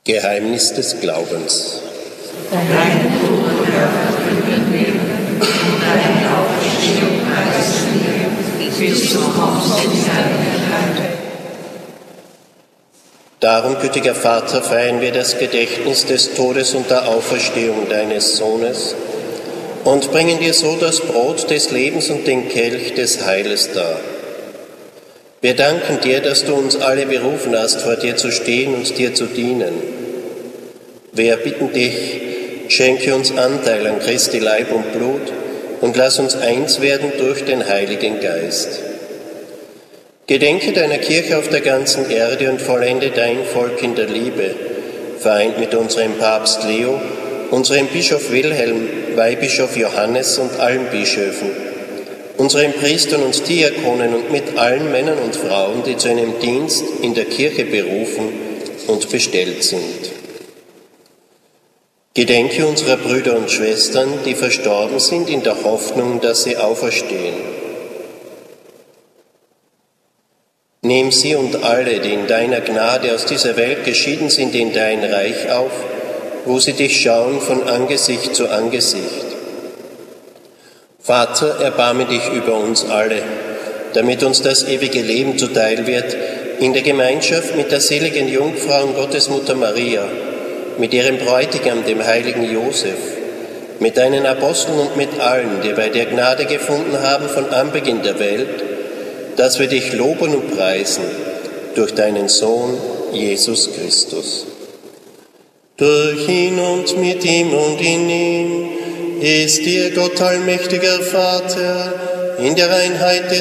Geheimnis des Glaubens. Deinen Tod und Körper verkünden und deine Auferstehung preisen wir, bis du kommst in Herrlichkeit. Darum, gütiger Vater, feiern wir das Gedächtnis des Todes und der Auferstehung deines Sohnes und bringen dir so das Brot des Lebens und den Kelch des Heiles dar. Wir danken dir, dass du uns alle berufen hast, vor dir zu stehen und dir zu dienen. Wir bitten dich, schenke uns Anteil an Christi Leib und Blut und lass uns eins werden durch den Heiligen Geist. Gedenke deiner Kirche auf der ganzen Erde und vollende dein Volk in der Liebe, vereint mit unserem Papst Leo, unserem Bischof Wilhelm, Weihbischof Johannes und allen Bischöfen, unseren Priestern und Diakonen und mit allen Männern und Frauen, die zu einem Dienst in der Kirche berufen und bestellt sind. Gedenke unserer Brüder und Schwestern, die verstorben sind, in der Hoffnung, dass sie auferstehen. Nimm sie und alle, die in deiner Gnade aus dieser Welt geschieden sind, in dein Reich auf, wo sie dich schauen von Angesicht zu Angesicht. Vater, erbarme dich über uns alle, damit uns das ewige Leben zuteil wird, in der Gemeinschaft mit der seligen Jungfrau und Gottesmutter Maria, mit ihrem Bräutigam, dem heiligen Josef, mit deinen Aposteln und mit allen, die bei dir Gnade gefunden haben von Anbeginn der Welt, dass wir dich loben und preisen durch deinen Sohn, Jesus Christus. Durch ihn und mit ihm und in ihm ist dir Gott allmächtiger Vater, in der Einheit des